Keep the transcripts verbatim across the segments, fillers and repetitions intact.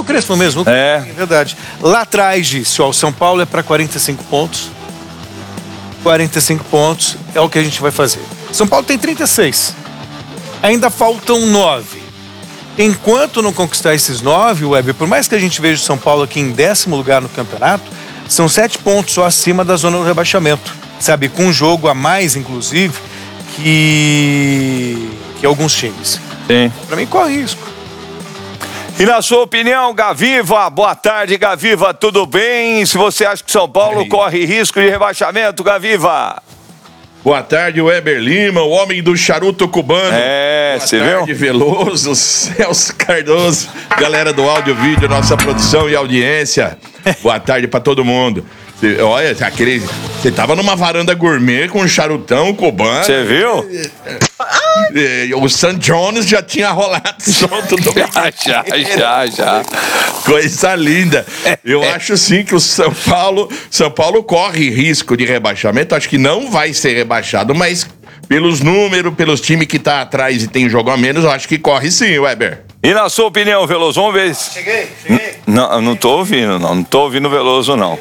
do Crespo mesmo. É. É verdade. Lá atrás disse, ó, o São Paulo é para quarenta e cinco pontos. quarenta e cinco pontos é o que a gente vai fazer. São Paulo tem trinta e seis. Ainda faltam nove. Enquanto não conquistar esses nove, Weber, por mais que a gente veja o São Paulo aqui em décimo lugar no campeonato, são sete pontos só acima da zona do rebaixamento. Sabe, com um jogo a mais, inclusive, que, que alguns times. Sim. Pra mim, corre risco. E na sua opinião, Gaviva, boa tarde, Gaviva, tudo bem? Se você acha que São Paulo corre risco de rebaixamento, Gaviva? Boa tarde, Weber Lima, o homem do charuto cubano. É, você viu? Boa tarde, Veloso, Celso Cardoso, galera do áudio, vídeo, nossa produção e audiência. Boa tarde pra todo mundo. Cê, olha, aquele, você tava numa varanda gourmet com um charutão cubano. Você viu? E, o Sam Jones já tinha rolado solto do Já, já, já, já. Coisa linda. Eu acho sim que o São Paulo, São Paulo corre risco de rebaixamento. Acho que não vai ser rebaixado, mas pelos números, pelos times que tá atrás e tem jogo a menos, eu acho que corre sim, Weber. E na sua opinião, Veloso, vamos ver. Cheguei, cheguei. Não, não tô ouvindo, não. Não tô ouvindo o Veloso, não.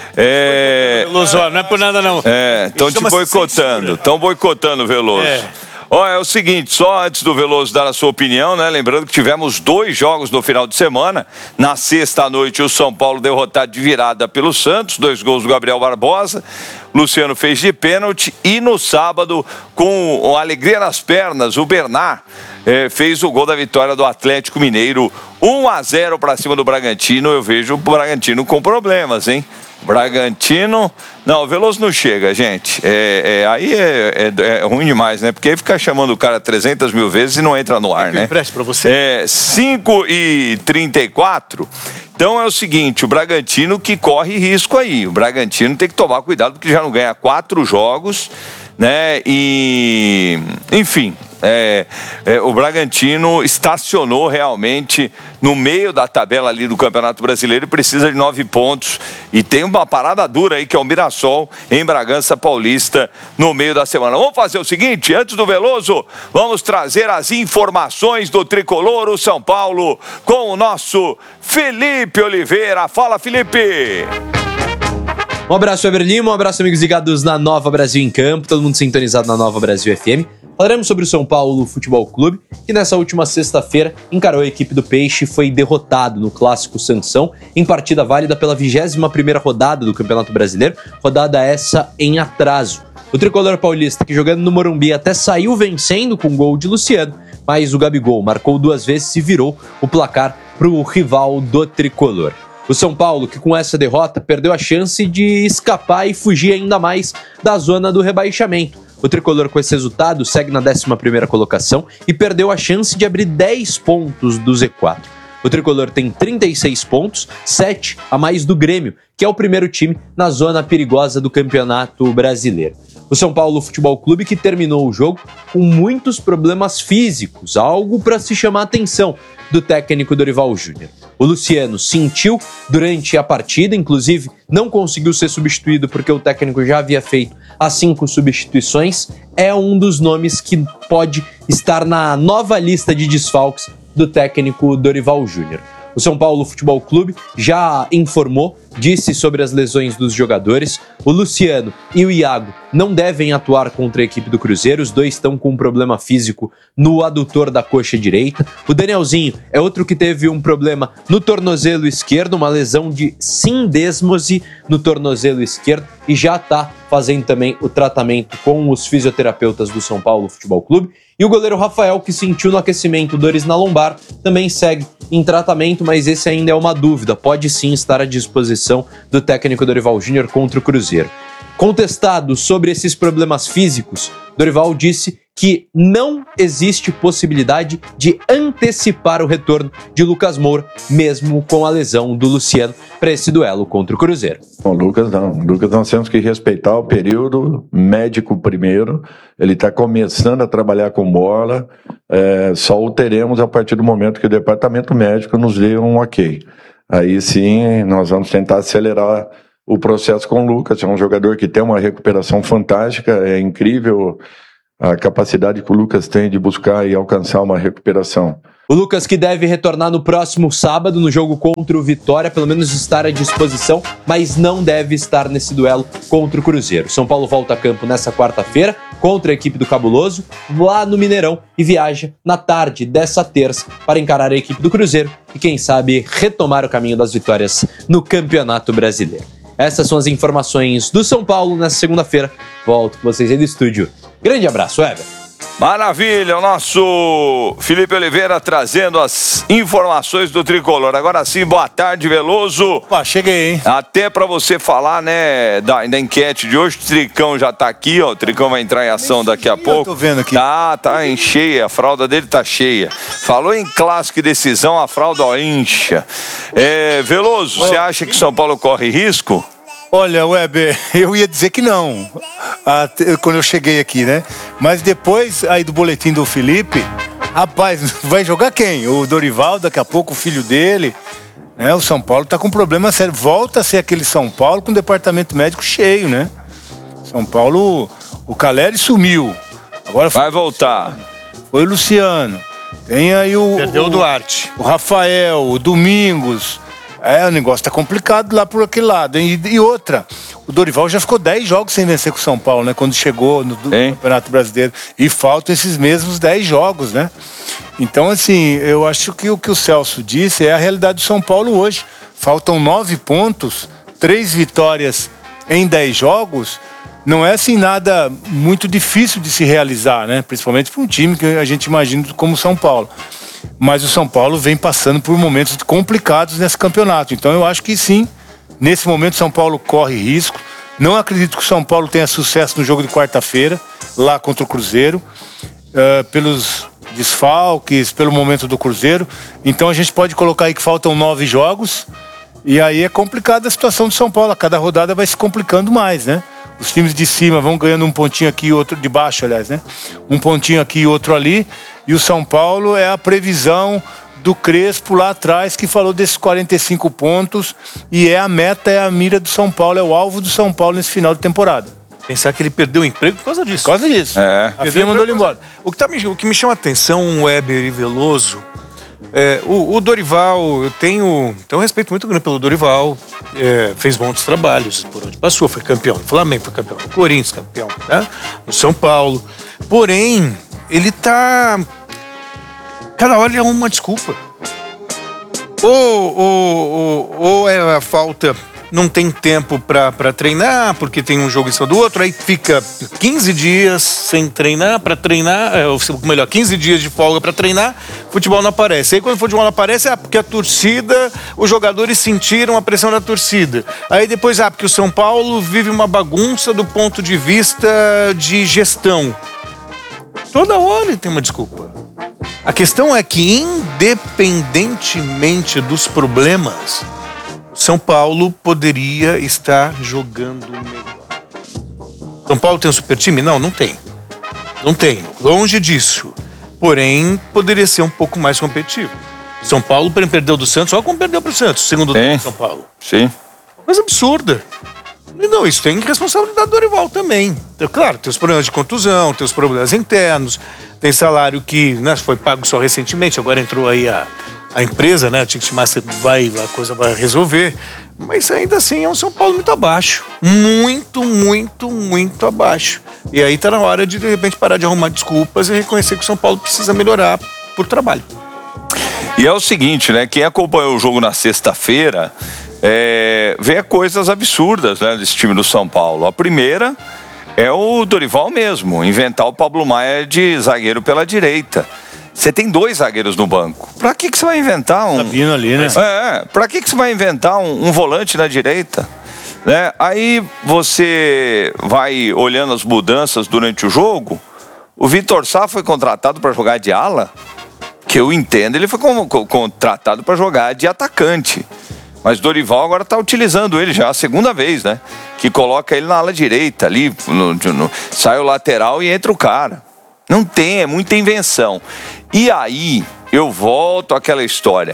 É... Veloso, não é por nada, não. É, estão te boicotando. Estão boicotando o Veloso. É. Ó, é o seguinte, só antes do Veloso dar a sua opinião, né? Lembrando que tivemos dois jogos no final de semana. Na sexta-noite, o São Paulo derrotado de virada pelo Santos, dois gols do Gabriel Barbosa. Luciano fez de pênalti. E no sábado, com alegria nas pernas, o Bernard eh, fez o gol da vitória do Atlético Mineiro. um a zero para cima do Bragantino. Eu vejo o Bragantino com problemas, hein? Bragantino... Não, o Veloso não chega, gente. É, é, aí é, é, é ruim demais, né? Porque aí fica chamando o cara trezentas mil vezes e não entra no ar, eu né? empresto pra você. É, cinco e trinta e quatro. Então é o seguinte, o Bragantino que corre risco aí. O Bragantino tem que tomar cuidado porque já não ganha quatro jogos, né? E... Enfim... É, é, o Bragantino estacionou realmente no meio da tabela ali do Campeonato Brasileiro e precisa de nove pontos. E tem uma parada dura aí que é o Mirassol em Bragança Paulista no meio da semana. Vamos fazer o seguinte, antes do Veloso, vamos trazer as informações do Tricolor, o São Paulo, com o nosso Felipe Oliveira. Fala, Felipe! Um abraço, Weber Lima, um abraço, amigos ligados na Nova Brasil em Campo, todo mundo sintonizado na Nova Brasil F M. Falaremos sobre o São Paulo Futebol Clube, que nessa última sexta-feira encarou a equipe do Peixe e foi derrotado no Clássico Sansão, em partida válida pela vigésima primeira rodada do Campeonato Brasileiro, rodada essa em atraso. O tricolor paulista, que jogando no Morumbi até saiu vencendo com gol de Luciano, mas o Gabigol marcou duas vezes e virou o placar para o rival do tricolor. O São Paulo, que com essa derrota perdeu a chance de escapar e fugir ainda mais da zona do rebaixamento. O tricolor, com esse resultado, segue na décima primeira colocação e perdeu a chance de abrir dez pontos do Z quatro. O tricolor tem trinta e seis pontos, sete a mais do Grêmio, que é o primeiro time na zona perigosa do Campeonato Brasileiro. O São Paulo Futebol Clube, que terminou o jogo com muitos problemas físicos, algo para se chamar a atenção do técnico Dorival Júnior. O Luciano sentiu durante a partida, inclusive não conseguiu ser substituído porque o técnico já havia feito as cinco substituições, é um dos nomes que pode estar na nova lista de desfalques do técnico Dorival Júnior. O São Paulo Futebol Clube já informou, disse sobre as lesões dos jogadores. O Luciano e o Iago não devem atuar contra a equipe do Cruzeiro. Os dois estão com um problema físico no adutor da coxa direita. O Danielzinho é outro que teve um problema no tornozelo esquerdo, uma lesão de sindesmose no tornozelo esquerdo e já está fazendo também o tratamento com os fisioterapeutas do São Paulo Futebol Clube. E o goleiro Rafael, que sentiu no aquecimento dores na lombar, também segue em tratamento, mas esse ainda é uma dúvida. Pode sim estar à disposição do técnico Dorival Júnior contra o Cruzeiro. Contestado sobre esses problemas físicos, Dorival disse que não existe possibilidade de antecipar o retorno de Lucas Moura, mesmo com a lesão do Luciano, para esse duelo contra o Cruzeiro. O Lucas não. O Lucas nós temos que respeitar o período médico primeiro. Ele está começando a trabalhar com bola. É, só o teremos a partir do momento que o departamento médico nos dê um ok. Aí sim, nós vamos tentar acelerar o processo com o Lucas. É um jogador que tem uma recuperação fantástica. É incrível a capacidade que o Lucas tem de buscar e alcançar uma recuperação. O Lucas, que deve retornar no próximo sábado no jogo contra o Vitória, pelo menos estar à disposição, mas não deve estar nesse duelo contra o Cruzeiro. São Paulo volta a campo nessa quarta-feira contra a equipe do Cabuloso, lá no Mineirão, e viaja na tarde dessa terça para encarar a equipe do Cruzeiro e, quem sabe, retomar o caminho das vitórias no Campeonato Brasileiro. Essas são as informações do São Paulo nessa segunda-feira. Volto com vocês aí do estúdio. Grande abraço, Weber. Maravilha, o nosso Felipe Oliveira trazendo as informações do Tricolor. Agora sim, boa tarde, Veloso. Opa, cheguei, hein? Até pra você falar, né, da, da enquete de hoje, o Tricão já tá aqui, ó. O Tricão vai entrar em ação daqui a pouco. Eu tô vendo aqui. Tá, tá em cheia, a fralda dele tá cheia. Falou em clássico e decisão, a fralda ó, incha. É, Veloso, você acha que São Paulo corre risco? Olha, Weber, eu ia dizer que não, até quando eu cheguei aqui, né? Mas depois aí do boletim do Felipe, rapaz, vai jogar quem? O Dorival, daqui a pouco o filho dele, né? O São Paulo tá com um problema sério. Volta a ser aquele São Paulo com o departamento médico cheio, né? São Paulo, o Caleri sumiu. Agora vai voltar. Foi o Luciano. Tem aí o... Perdeu o, o Duarte. O Rafael, o Domingos. É, o negócio tá complicado lá por aquele lado. E, e outra, o Dorival já ficou dez jogos sem vencer com o São Paulo, né? Quando chegou no do Campeonato Brasileiro. E faltam esses mesmos dez jogos, né? Então, assim, eu acho que o que o Celso disse é a realidade do São Paulo hoje. Faltam nove pontos, três vitórias em dez jogos. Não é, assim, nada muito difícil de se realizar, né? Principalmente para um time que a gente imagina como o São Paulo. Mas o São Paulo vem passando por momentos complicados nesse campeonato. Então eu acho que sim, nesse momento o São Paulo corre risco. Não acredito que o São Paulo tenha sucesso no jogo de quarta-feira, lá contra o Cruzeiro, uh, pelos desfalques, pelo momento do Cruzeiro. Então a gente pode colocar aí que faltam nove jogos, e aí é complicada a situação do São Paulo. A cada rodada vai se complicando mais, né? Os times de cima vão ganhando um pontinho aqui e outro de baixo, aliás, né? Um pontinho aqui e outro ali. E o São Paulo é a previsão do Crespo lá atrás, que falou desses quarenta e cinco pontos. E é a meta, é a mira do São Paulo, é o alvo do São Paulo nesse final de temporada. Pensar que ele perdeu o emprego por causa disso. Por causa disso. É. A firma mandou ele embora. O que, tá me, o que me chama a atenção, Weber e Veloso, é, o, o Dorival, eu tenho, tenho um respeito muito grande pelo Dorival, é, fez bons trabalhos por onde passou, foi campeão do Flamengo, foi campeão do Corinthians, campeão, né, no São Paulo. Porém, ele tá... Cada hora é uma desculpa. Ou, ou, ou, ou é a falta... Não tem tempo pra, pra treinar, porque tem um jogo em cima do outro, aí fica quinze dias sem treinar, pra treinar, é, ou melhor, quinze dias de folga pra treinar, futebol não aparece. Aí quando o futebol não aparece, é porque a torcida, os jogadores sentiram a pressão da torcida. Aí depois, ah, porque o São Paulo vive uma bagunça do ponto de vista de gestão. Toda hora tem uma desculpa. A questão é que, independentemente dos problemas, São Paulo poderia estar jogando melhor. São Paulo tem um super time? Não, não tem. Não tem. Longe disso. Porém, poderia ser um pouco mais competitivo. São Paulo perdeu do Santos, olha como perdeu para o Santos, segundo tempo de São Paulo. Sim. Coisa absurda. Não, isso tem responsabilidade do Dorival também. Então, claro, tem os problemas de contusão, tem os problemas internos, tem salário que, né, foi pago só recentemente, agora entrou aí a... A empresa, né, tinha que chamar, vai, a coisa vai resolver, mas ainda assim é um São Paulo muito abaixo, muito, muito, muito abaixo. E aí tá na hora de, de repente, parar de arrumar desculpas e reconhecer que o São Paulo precisa melhorar por trabalho. E é o seguinte, né, quem acompanhou o jogo na sexta-feira, é, vê coisas absurdas, né, desse time do São Paulo. A primeira é o Dorival mesmo, inventar o Pablo Maia de zagueiro pela direita. Você tem dois zagueiros no banco. Pra que, que você vai inventar um... Tá vindo ali, né? É, pra que, que você vai inventar um, um volante na direita? Né? Aí você vai olhando as mudanças durante o jogo. O Vitor Sá foi contratado para jogar de ala. Que eu entendo, ele foi com, com, contratado para jogar de atacante. Mas Dorival agora tá utilizando ele já a segunda vez, né? Que coloca ele na ala direita ali, no, no, sai o lateral e entra o cara. Não tem, é muita invenção. E aí, eu volto àquela história.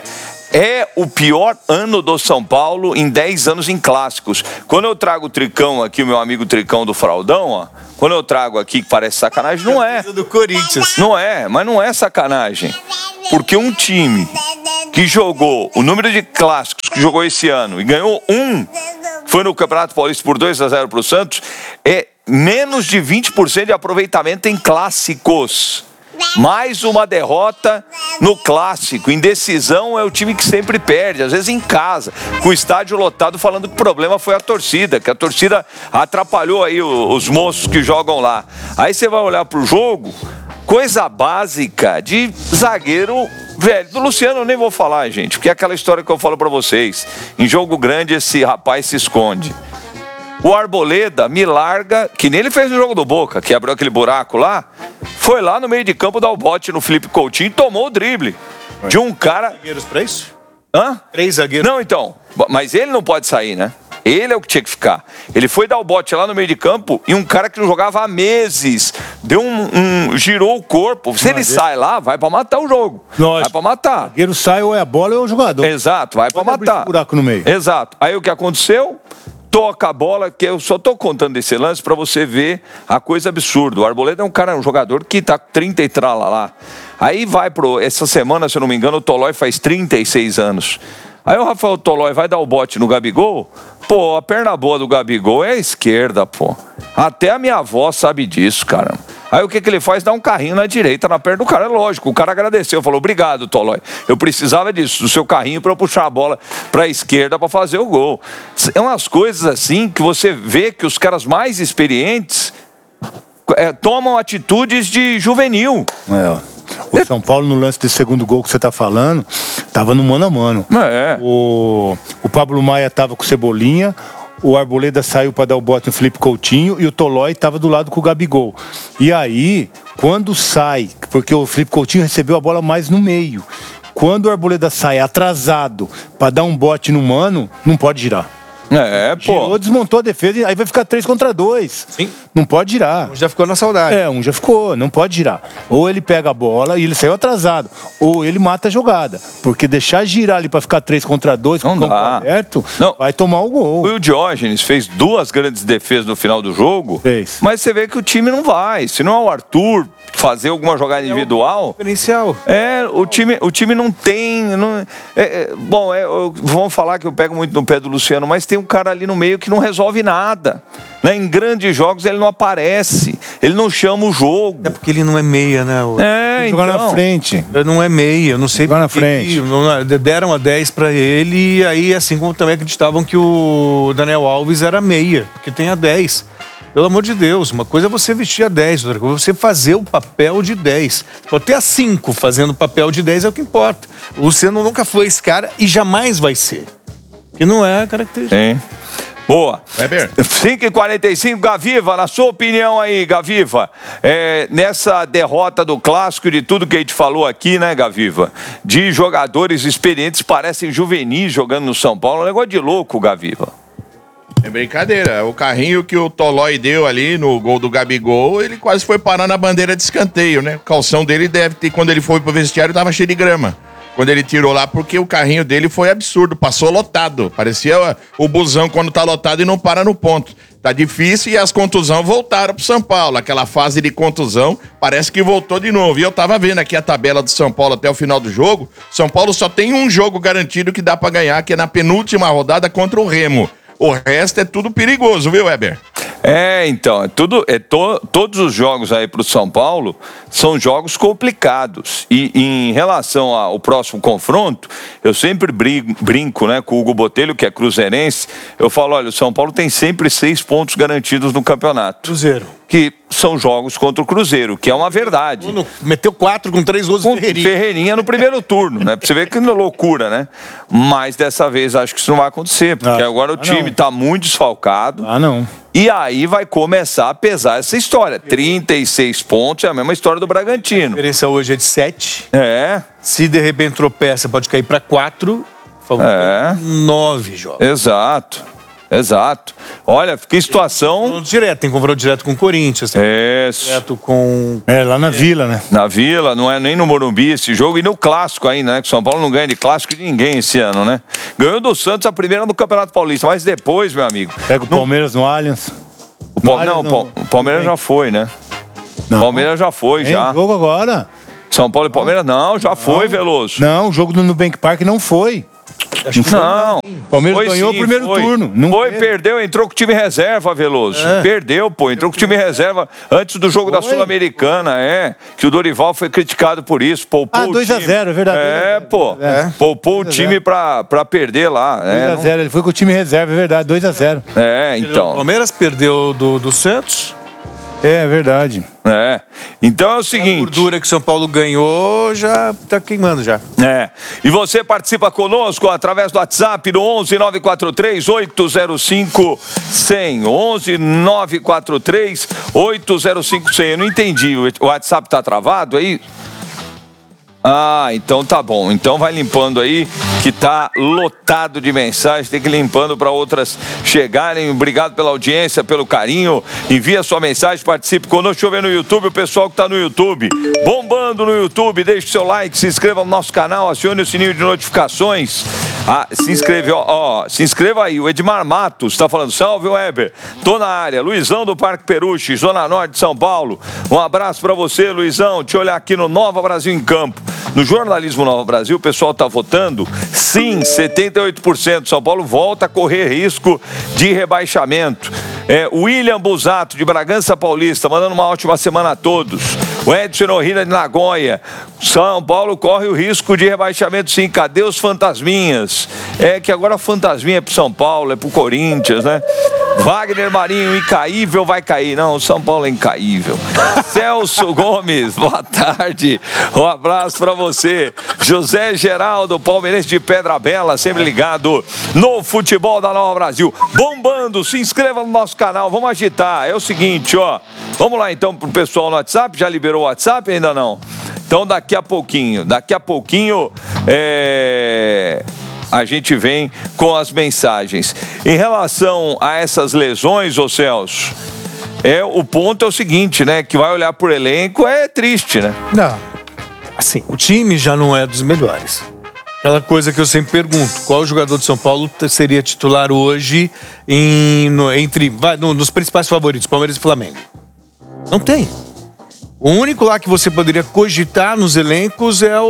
é o pior ano do São Paulo em dez anos em clássicos. Quando eu trago o Tricão aqui, o meu amigo Tricão do Fraldão, ó, quando eu trago aqui que parece sacanagem, não é. Do Corinthians. Não é, mas não é sacanagem. Porque um time que jogou o número de clássicos que jogou esse ano e ganhou um, foi no Campeonato Paulista por dois a zero para o Santos, é menos de vinte por cento de aproveitamento em clássicos. Mais uma derrota no clássico. Indecisão é o time que sempre perde, às vezes em casa, com o estádio lotado, falando que o problema foi a torcida, que a torcida atrapalhou aí os moços que jogam lá. Aí você vai olhar pro jogo, coisa básica de zagueiro velho. Do Luciano eu nem vou falar, gente, porque é aquela história que eu falo pra vocês. Em jogo grande esse rapaz se esconde. O Arboleda me larga, que nem ele fez no jogo do Boca, que abriu aquele buraco lá, foi lá no meio de campo dar o bote no Felipe Coutinho e tomou o drible de um cara... Zagueiros pra isso? Hã? Três zagueiros. Não, então, mas ele não pode sair, né? Ele é o que tinha que ficar. Ele foi dar o bote lá no meio de campo e um cara que não jogava há meses deu um, um girou o corpo. Se ele sai lá, vai pra matar o jogo. Lógico. Vai pra matar. O zagueiro sai ou é a bola ou é o jogador. Exato, vai pra Pode abrir matar. esse buraco no meio. Exato. Aí o que aconteceu? Toca a bola, que eu só tô contando esse lance pra você ver a coisa absurda. O Arboleda é um cara, um jogador que tá com trinta e trala lá. Aí vai pro... Essa semana, se eu não me engano, o Tolói faz trinta e seis anos. Aí o Rafael Tolói vai dar o bote no Gabigol. Pô, a perna boa do Gabigol é a esquerda, pô. Até a minha avó sabe disso, cara. Aí o que, que ele faz? Dá um carrinho na direita, na perna do cara. É lógico, o cara agradeceu, falou, obrigado, Tolói. Eu precisava disso, do seu carrinho para eu puxar a bola para a esquerda para fazer o gol. É umas coisas assim que você vê que os caras mais experientes é, tomam atitudes de juvenil. É, ó. O São Paulo, no lance desse segundo gol que você tá falando, tava no mano a mano. É. O, o Pablo Maia tava com o Cebolinha, o Arboleda saiu para dar o bote no Felipe Coutinho e o Tolói tava do lado com o Gabigol. E aí, quando sai, porque o Felipe Coutinho recebeu a bola mais no meio, quando o Arboleda sai atrasado para dar um bote no mano, não pode girar. É, pô. Girou, desmontou a defesa, aí vai ficar três contra dois. Sim. Não pode girar. Já ficou na saudade. É, um já ficou, não pode girar. Ou ele pega a bola e ele saiu atrasado, ou ele mata a jogada. Porque deixar girar ali pra ficar três contra dois, não com o campo dá. aberto, Não. vai tomar o gol. O Diógenes fez duas grandes defesas no final do jogo, Fez. mas você vê que o time não vai. Se não é o Arthur fazer alguma jogada individual, Diferencial. é, o time, o time não tem. Não, é, é, bom, é, eu, vamos falar que eu pego muito no pé do Luciano, mas tem um cara ali no meio que não resolve nada. Né? Em grandes jogos ele não aparece, ele não chama o jogo. É porque ele não é meia, né? O... É, Jogar então. na frente. Ele não é meia, eu não sei. Jogar na por que frente. que não- Deram a dez pra ele e aí, assim como também acreditavam que o Daniel Alves era meia, porque tem a dez. Pelo amor de Deus, uma coisa é você vestir a dez, outra coisa é você fazer o papel de dez. Pode ter a cinco fazendo o papel de dez, é o que importa. O Luciano nunca foi esse cara e jamais vai ser. Que não é a característica. Tem. Boa. Weber. cinco e quarenta e cinco, Gaviva, na sua opinião aí, Gaviva, é, nessa derrota do Clássico e de tudo que a gente falou aqui, né, Gaviva, de jogadores experientes, parecem juvenis jogando no São Paulo, é um negócio de louco, Gaviva. É brincadeira. O carrinho que o Tolói deu ali no gol do Gabigol, ele quase foi parar na bandeira de escanteio, né? O calção dele deve ter, quando ele foi pro vestiário, tava cheio de grama. Quando ele tirou lá, porque o carrinho dele foi absurdo, passou lotado. Parecia o busão quando tá lotado e não para no ponto. Tá difícil e as contusões voltaram pro São Paulo. Aquela fase de contusão parece que voltou de novo. E eu tava vendo aqui a tabela do São Paulo até o final do jogo. São Paulo só tem um jogo garantido que dá pra ganhar, que é na penúltima rodada contra o Remo. O resto é tudo perigoso, viu, Weber? É, então, é tudo, é to, todos os jogos aí pro São Paulo são jogos complicados. E, e em relação ao próximo confronto, eu sempre brinco, brinco né, com o Hugo Botelho, que é cruzeirense. Eu falo, olha, o São Paulo tem sempre seis pontos garantidos no campeonato. Cruzeiro. Que são jogos contra o Cruzeiro, que é uma verdade. Bruno meteu quatro com três gols Com de Ferreirinha. Ferreirinha no primeiro turno, né? Pra você ver que loucura, né? Mas dessa vez acho que isso não vai acontecer, porque Ah, agora o ah, time não. tá muito desfalcado. Ah, não. E aí vai começar a pesar essa história. trinta e seis pontos é a mesma história do A Bragantino. diferença hoje é de sete. É, Se de repente tropeça, pode cair pra quatro. Faltam É. nove jogos. exato. Exato. Olha, fica em situação... Direto, tem confronto direto com o Corinthians. Tem Isso. direto com... É, lá na é. Vila, né? Na Vila, não é nem no Morumbi esse jogo. E no Clássico ainda, né? Que o São Paulo não ganha de Clássico de ninguém esse ano, né? Ganhou do Santos a primeira no Campeonato Paulista. Mas depois, meu amigo... Pega o não... Palmeiras no Allianz. O Pal... Não, não, o Palmeiras já foi, né? Não. Palmeiras já foi, Tem já. jogo agora. São Paulo e Palmeiras? Não, já não. foi, Veloso. Não, o jogo do Nubank Park não foi. Não. Palmeiras foi, ganhou sim, o primeiro foi. turno. Não foi, teve. perdeu, entrou com o time reserva, Veloso. É. Perdeu, pô, entrou com o time reserva antes do jogo foi. da Sul-Americana, é. Que o Dorival foi criticado por isso. Poupou ah, dois a zero, é verdade. É, pô. É. Poupou o time pra, pra perder lá. dois a zero, é, ele foi com o time reserva, é verdade, dois a zero. É, então. O Palmeiras perdeu do, do Santos. É, é verdade. É. Então é o seguinte. A gordura que o São Paulo ganhou já tá queimando já. É. E você participa conosco através do WhatsApp do onze nove quatro três oito zero cinco cem. onze nove quatro três oito zero cinco cem. Eu não entendi. O WhatsApp tá travado aí? Ah, então tá bom. Então vai limpando aí, que tá lotado de mensagens. Tem que ir limpando para outras chegarem. Obrigado pela audiência, pelo carinho. Envia sua mensagem, participe conosco. Deixa eu ver no YouTube, o pessoal que tá no YouTube. Bombando no YouTube, deixe seu like, se inscreva no nosso canal, acione o sininho de notificações. Ah, se inscreve, ó, ó, se inscreva aí. O Edmar Matos tá falando, salve Weber, tô na área. Luizão do Parque Peruche, Zona Norte de São Paulo. Um abraço para você, Luizão. Te olhar aqui no Nova Brasil em Campo. No jornalismo Nova Brasil, o pessoal está votando sim, setenta e oito por cento. São Paulo volta a correr risco de rebaixamento. É, William Busato, de Bragança Paulista, mandando uma ótima semana a todos. O Edson Norrida, de Nagoya. São Paulo corre o risco de rebaixamento sim. Cadê os fantasminhas? É que agora a fantasminha é pro São Paulo, é pro Corinthians, né? Wagner Marinho, incaível, vai cair. Não, o São Paulo é incaível. Celso Gomes, boa tarde. Um abraço pra você. José Geraldo, palmeirense de Pedra Bela, sempre ligado no futebol da Nova Brasil. Bombando, se inscreva no nosso canal, vamos agitar. É o seguinte, ó. Vamos lá então pro pessoal no WhatsApp. Já liberou o WhatsApp? Ainda não. Então daqui a pouquinho, daqui a pouquinho, é... a gente vem com as mensagens. Em relação a essas lesões, ô Celso, é, o ponto é o seguinte, né? Que vai olhar por elenco é triste, né? Não. Assim, o time já não é dos melhores. Aquela coisa que eu sempre pergunto, qual jogador de São Paulo seria titular hoje em, no, entre, vai, no, nos principais favoritos, Palmeiras e Flamengo? Não tem. O único lá que você poderia cogitar nos elencos é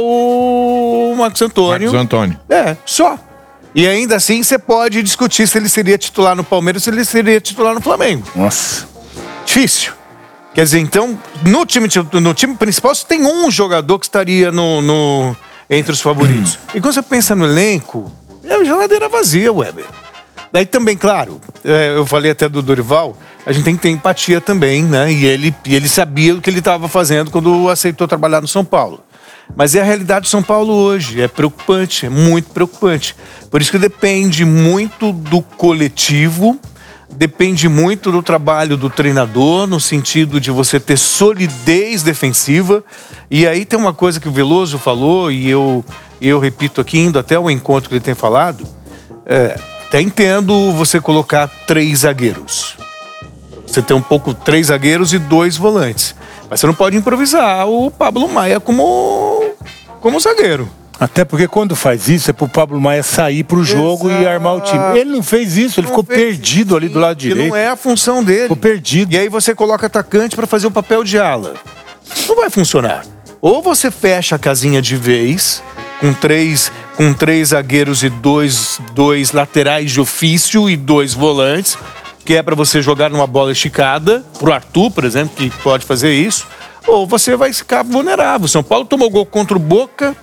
o Marcos Antônio. Marcos Antônio. É, só. E ainda assim você pode discutir se ele seria titular no Palmeiras ou se ele seria titular no Flamengo. Nossa. Difícil. Quer dizer, então, no time, no time principal você tem um jogador que estaria no, no, entre os favoritos. E quando você pensa no elenco, é uma geladeira vazia, Weber. Daí também, claro, é, eu falei até do Dorival, a gente tem que ter empatia também, né? E ele, e ele sabia o que ele estava fazendo quando aceitou trabalhar no São Paulo. Mas é a realidade de São Paulo hoje, é preocupante, é muito preocupante. Por isso que depende muito do coletivo, depende muito do trabalho do treinador, no sentido de você ter solidez defensiva. E aí tem uma coisa que o Veloso falou, e eu, eu repito aqui, indo até o encontro que ele tem falado, é, até entendo você colocar três zagueiros. Você tem um pouco três zagueiros e dois volantes. Mas você não pode improvisar o Pablo Maia como, como zagueiro. Até porque quando faz isso é pro Pablo Maia sair pro jogo Exato. E armar o time. Ele não fez isso, ele não ficou perdido ali do lado direito. Não é a função dele. Ficou perdido. E aí você coloca atacante para fazer o papel de ala. Não vai funcionar. Ou você fecha a casinha de vez, com três, com três zagueiros e dois, dois laterais de ofício e dois volantes, que é para você jogar numa bola esticada, pro Arthur, por exemplo, que pode fazer isso, ou você vai ficar vulnerável. São Paulo tomou gol contra o Boca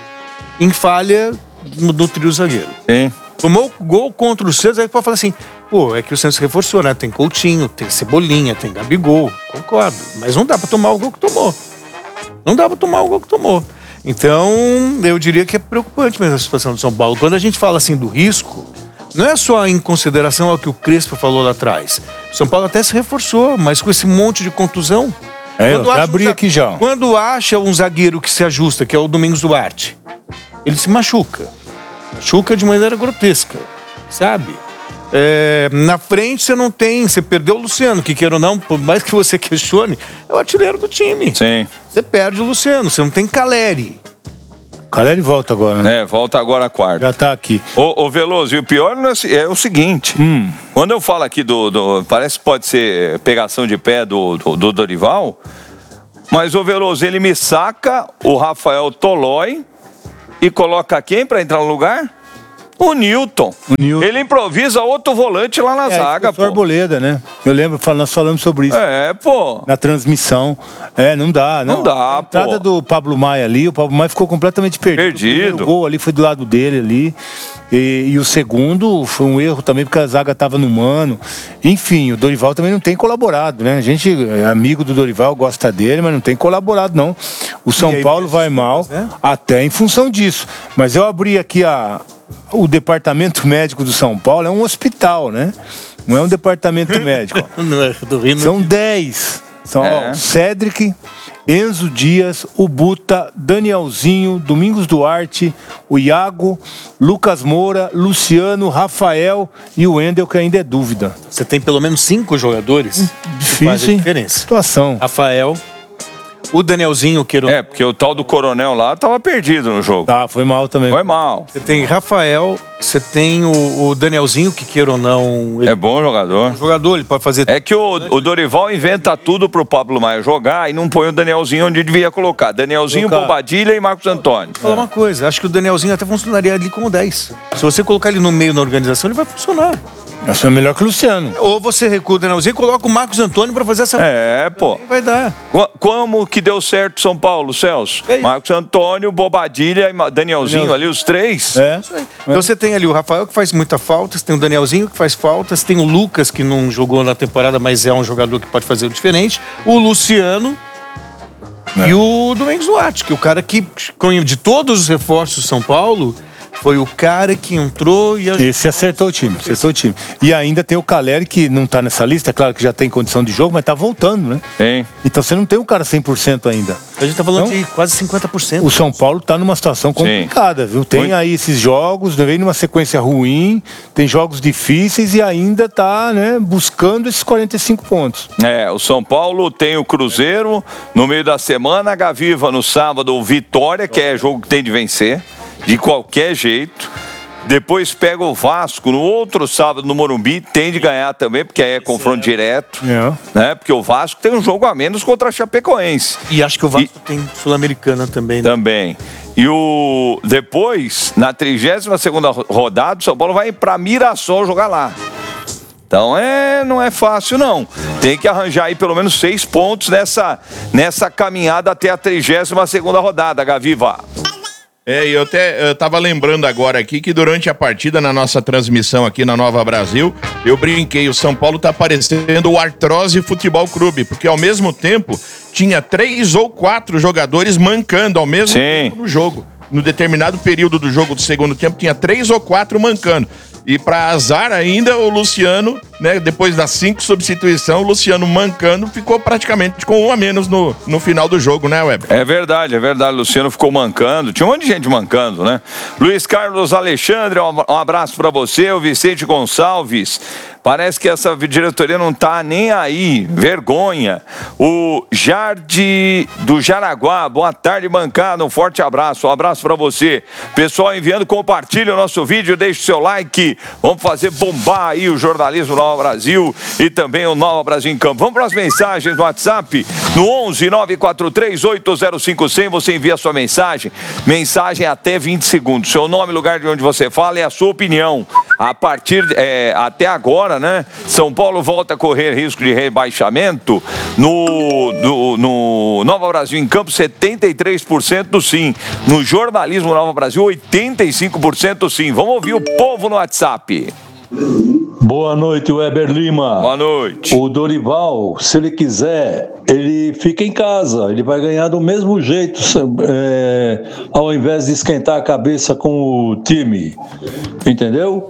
em falha do trio zagueiro. Sim. Tomou gol contra o Santos, aí pode falar assim, pô, é que o Santos reforçou, né? Tem Coutinho, tem Cebolinha, tem Gabigol, concordo. Mas não dá pra tomar o gol que tomou. Não dá pra tomar o gol que tomou. Então, eu diria que é preocupante mesmo a situação do São Paulo. Quando a gente fala assim do risco, não é só em consideração ao que o Crespo falou lá atrás. O São Paulo até se reforçou, mas com esse monte de contusão. É, eu abri um, aqui já. Quando acha um zagueiro que se ajusta, que é o Domingos Duarte, ele se machuca. Machuca de maneira grotesca, sabe? É, na frente você não tem, você perdeu o Luciano, que queira ou não, por mais que você questione, é o artilheiro do time. Sim. Você perde o Luciano, você não tem Caleri. Caleri volta agora, né? É, volta agora a quarta. Já tá aqui. Ô, ô Veloso, e o pior é o seguinte, hum. quando eu falo aqui do, do... Parece que pode ser pegação de pé do, do, do Dorival, mas o Veloso, ele me saca o Rafael Tolói e coloca quem pra entrar no lugar? O Newton. o Newton. Ele improvisa outro volante lá na é, zaga, pô. O Arboleda, né? Eu lembro, nós falamos sobre isso. É, pô. Na transmissão. É, não dá. Não, não dá, a entrada pô. do Pablo Maia ali, o Pablo Maia ficou completamente perdido. Perdido. O gol ali foi do lado dele ali. E, e o segundo foi um erro também, porque a zaga tava no mano. Enfim, o Dorival também não tem colaborado, né? A gente é amigo do Dorival, gosta dele, mas não tem colaborado, não. O São aí, Paulo vai mal, né? Até em função disso. Mas eu abri aqui a... O departamento médico do São Paulo é um hospital, né? Não é um departamento médico. Não é do Rio, São dez. São é. ó, Cédric, Enzo Dias, o Buta, Danielzinho, Domingos Duarte, o Iago, Lucas Moura, Luciano, Rafael e o Wendel, que ainda é dúvida. Você tem pelo menos cinco jogadores Difícil, que fazem diferença. Situação. Rafael, o Danielzinho, que É, porque o tal do Coronel lá tava perdido no jogo. Tá, foi mal também. Foi mal. Você tem Rafael, você tem o, o Danielzinho, que queira ou não... Ele é bom jogador. É um jogador, ele pode fazer... É que o, o Dorival inventa tudo pro Pablo Maia jogar e não põe o Danielzinho onde devia colocar. Danielzinho, Colocar. Bobadilha e Marcos Antônio. Vou falar uma coisa, acho que o Danielzinho até funcionaria ali como dez. Se você colocar ele no meio na organização, ele vai funcionar. Acho que é melhor que o Luciano. Ou você recua o Danielzinho e coloca o Marcos Antônio pra fazer essa... É, pô. Vai dar. Qu- Como que deu certo São Paulo, Celso? É isso. Marcos Antônio, Bobadilha e Ma- Danielzinho Daniel. ali, os três. É. Então você tem ali o Rafael, que faz muita falta, você tem o Danielzinho, que faz falta, você tem o Lucas, que não jogou na temporada, mas é um jogador que pode fazer o diferente, o Luciano É. e o Domingos Duarte, que é o cara que, de todos os reforços do São Paulo, foi o cara que entrou e... Esse acertou o time, acertou o time. E ainda tem o Caleri, que não tá nessa lista, é claro que já tem condição de jogo, mas tá voltando, né? Tem. Então você não tem o cara cem por cento ainda. A gente tá falando Então, de quase cinquenta por cento. O São Paulo tá numa situação complicada, viu? Tem Muito. aí esses jogos, vem numa sequência ruim, tem jogos difíceis e ainda tá, né, buscando esses quarenta e cinco pontos. É, o São Paulo tem o Cruzeiro no meio da semana, a Gaviva no sábado, o Vitória, que é jogo que tem de vencer, de qualquer jeito. Depois pega o Vasco no outro sábado no Morumbi, tem de ganhar também, porque aí é confronto direto, É. né? Porque o Vasco tem um jogo a menos contra a Chapecoense. E acho que o Vasco tem Sul-Americana também, né? Também. E o depois, na trigésima segunda rodada, o São Paulo vai para Mirassol jogar lá. Então é, não é fácil não. Tem que arranjar aí pelo menos seis pontos nessa, nessa caminhada até a trigésima segunda rodada, Gaviva. É, e eu até eu tava lembrando agora aqui que durante a partida, na nossa transmissão aqui na Nova Brasil, eu brinquei, o São Paulo tá parecendo o Artrose Futebol Clube, porque ao mesmo tempo tinha três ou quatro jogadores mancando ao mesmo Sim. tempo no jogo. No determinado período do jogo do segundo tempo, tinha três ou quatro mancando. E para azar ainda, o Luciano, né, depois das cinco substituições, o Luciano mancando, ficou praticamente com um a menos no, no final do jogo, né, Weber? É verdade, é verdade. O Luciano ficou mancando. Tinha um monte de gente mancando, né? Luiz Carlos Alexandre, um abraço para você. O Vicente Gonçalves. Parece que essa diretoria não tá nem aí. Vergonha. O Jardim do Jaraguá. Boa tarde, bancada. Um forte abraço. Um abraço para você. Pessoal enviando, compartilhe o nosso vídeo. Deixe o seu like. Vamos fazer bombar aí o jornalismo Nova Brasil e também o Nova Brasil em Campo. Vamos para as mensagens no WhatsApp. No onze nove quatro três oito zero cinco zero zero. Você envia a sua mensagem. Mensagem até vinte segundos. Seu nome, lugar de onde você fala e a sua opinião. A partir é, até agora, né? São Paulo volta a correr risco de rebaixamento. No, do, no Nova Brasil em Campo, setenta e três por cento sim. No jornalismo Nova Brasil, oitenta e cinco por cento sim. Vamos ouvir o povo no WhatsApp. Boa noite, Weber Lima. Boa noite. O Dorival, se ele quiser, ele fica em casa. Ele vai ganhar do mesmo jeito, é, ao invés de esquentar a cabeça com o time. Entendeu?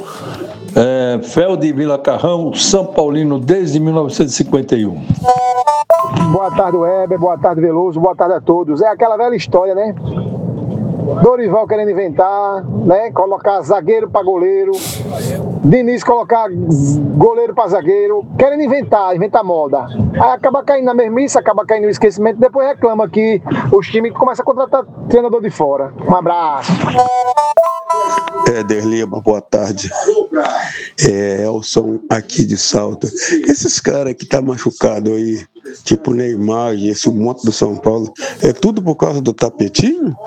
É, Felde Vila Carrão, São Paulino, desde mil novecentos e cinquenta e um. Boa tarde, Weber. Boa tarde, Veloso. Boa tarde a todos. É aquela velha história, né? Dorival querendo inventar, né? Colocar zagueiro para goleiro. Diniz colocar goleiro para zagueiro. Querendo inventar, inventar moda. Aí acaba caindo na mesmice, acaba caindo no esquecimento. Depois reclama que os times começam a contratar treinador de fora. Um abraço. Éder Lima, boa tarde. É Elson aqui de Salta. Esses caras que tá machucado aí, tipo Neymar e esse monte do São Paulo, é tudo por causa do tapetinho?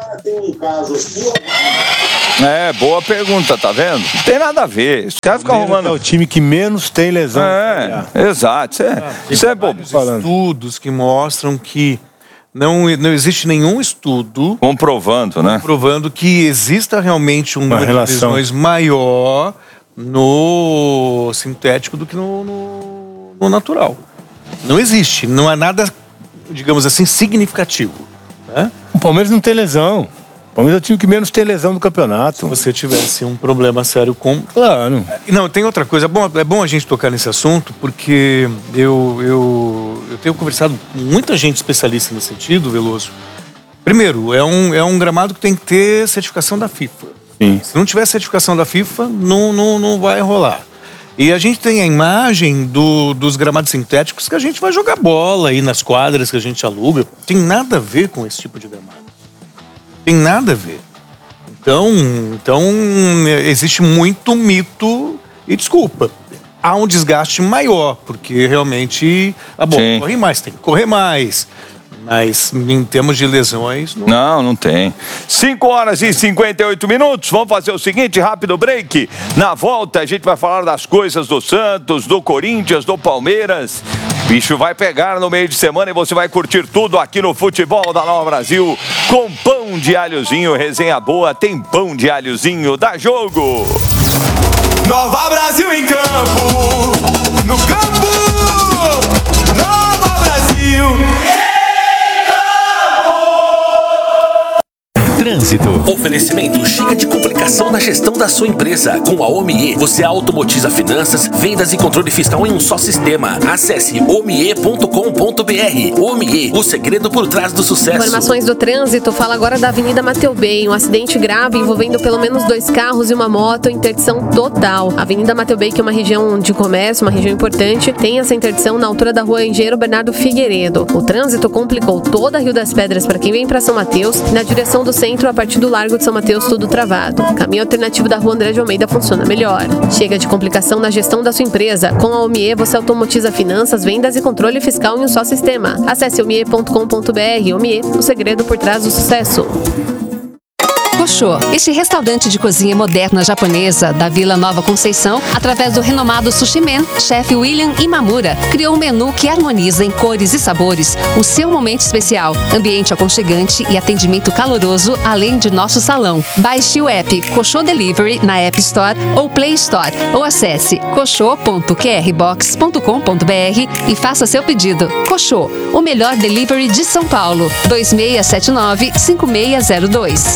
É, boa pergunta, tá vendo? Não tem nada a ver. Os caras ficam arrumando. É o time que menos tem lesão. É, exato. Isso é, isso é bom. Estudos que mostram que Não, não existe nenhum estudo comprovando, né? comprovando que exista realmente um número de lesões maior no sintético do que no, no, no natural. Não existe. Não há nada, digamos assim, significativo. Né? O Palmeiras não tem lesão. O Palmeiras é o time que menos tem lesão do campeonato. Se você tivesse um problema sério com... Claro. Não, tem outra coisa. É bom, é bom a gente tocar nesse assunto, porque eu, eu, eu tenho conversado com muita gente especialista nesse sentido, Veloso. Primeiro, é um, é um gramado que tem que ter certificação da FIFA. Sim. Se não tiver certificação da FIFA, não, não, não vai rolar. E a gente tem a imagem do, dos gramados sintéticos que a gente vai jogar bola aí nas quadras que a gente aluga. Tem nada a ver com esse tipo de gramado. Tem nada a ver. Então, então existe muito mito e desculpa. Há um desgaste maior, porque realmente a bola Sim. corre mais, tem que correr mais. Mas em termos de lesões... Não, não, não tem. cinco horas e cinquenta e oito minutos. Vamos fazer o seguinte, rápido break. Na volta a gente vai falar das coisas do Santos, do Corinthians, do Palmeiras. Bicho vai pegar no meio de semana e você vai curtir tudo aqui no Futebol da Nova Brasil com pão de alhozinho, resenha boa, tem pão de alhozinho, dá jogo! Nova Brasil em campo, no campo, Nova Brasil! Trânsito. Oferecimento chega de complicação na gestão da sua empresa. Com a Omie, você automatiza finanças, vendas e controle fiscal em um só sistema. Acesse omie ponto com ponto br. Omie, o segredo por trás do sucesso. Informações do trânsito, fala agora da Avenida Mateu Bey. Um acidente grave envolvendo pelo menos dois carros e uma moto, interdição total. A Avenida Mateu Bey, que é uma região de comércio, uma região importante, tem essa interdição na altura da Rua Engenheiro Bernardo Figueiredo. O trânsito complicou toda a Rio das Pedras para quem vem para São Mateus, na direção do centro a partir do Largo de São Mateus, tudo travado. O caminho alternativo da Rua André de Almeida funciona melhor. Chega de complicação na gestão da sua empresa. Com a Omie, você automatiza finanças, vendas e controle fiscal em um só sistema. Acesse omie ponto com ponto br. Omie, o segredo por trás do sucesso. Koshô, este restaurante de cozinha moderna japonesa da Vila Nova Conceição, através do renomado Sushi Man, chefe William Imamura, criou um menu que harmoniza em cores e sabores o seu momento especial, ambiente aconchegante e atendimento caloroso, além de nosso salão. Baixe o app Koshô Delivery na App Store ou Play Store, ou acesse koshô ponto q r box ponto com ponto br e faça seu pedido. Koshô, o melhor delivery de São Paulo. dois seis sete nove, cinco seis zero dois.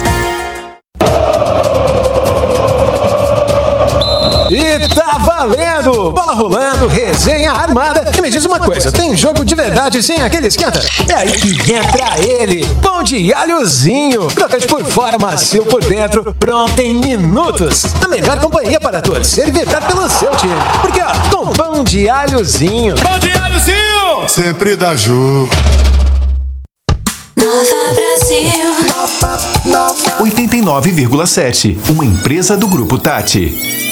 E tá valendo! Bola rolando, resenha armada. E me diz uma coisa, tem jogo de verdade sem aquele esquenta? É aí que entra ele, pão de alhozinho. Crocante por fora, macio por dentro, pronto em minutos. A melhor companhia para torcer e vibrar pelo seu time. Porque ó, com pão de alhozinho. Pão de alhozinho! Sempre dá jogo. Nova Brasil. oitenta e nove vírgula sete, uma empresa do Grupo Tati.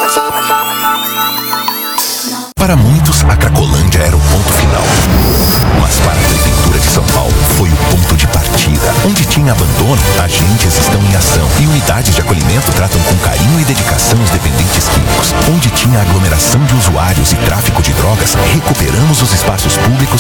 Para muitos, a Cracolândia era o ponto final. Mas para a Prefeitura de São Paulo, foi o ponto de partida. Onde tinha abandono, agentes estão em ação. E unidades de acolhimento tratam com carinho e dedicação os dependentes químicos. Onde tinha aglomeração de usuários e tráfico de drogas, recuperamos os espaços públicos